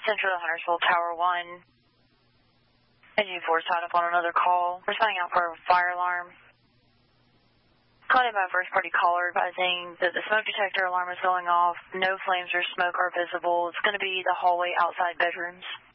Central Huntersville Tower 1. Engine 4 is tied up on another call. We're finding out for a fire alarm. Called in by a first-party caller advising that the smoke detector alarm is going off. No flames or smoke are visible. It's going to be the hallway outside bedrooms.